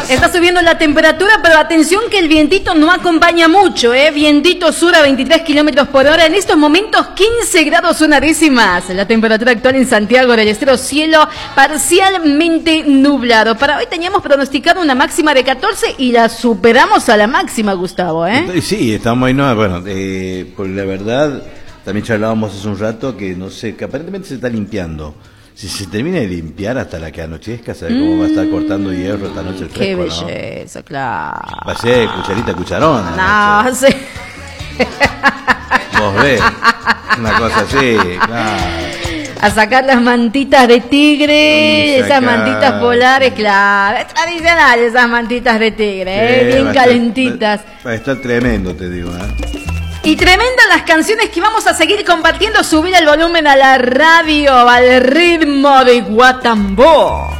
Está subiendo la temperatura, pero atención que el vientito no acompaña mucho, Vientito sur a 23 kilómetros por hora. En estos momentos 15 grados una décimas. La temperatura actual en Santiago del Estero, cielo parcialmente nublado. Para hoy teníamos pronosticado una máxima de 14 y la superamos a la máxima, Gustavo, Sí, estamos ahí, no, bueno, por la verdad, también charlábamos hace un rato que no sé, que aparentemente se está limpiando. Si se termina de limpiar hasta la que anochezca, ¿sabes cómo va a estar cortando hierro esta noche el fresco? Qué belleza, ¿no? Claro. Va a ser cucharita, cucharón. No, sí. Vos ves, una cosa así, claro. A sacar las mantitas de tigre, esas mantitas polares, claro. Es tradicional esas mantitas de tigre, bien calentitas. Va a estar tremendo, te digo, Y tremendas las canciones que vamos a seguir compartiendo. Subir el volumen a la radio al ritmo de Guatambó.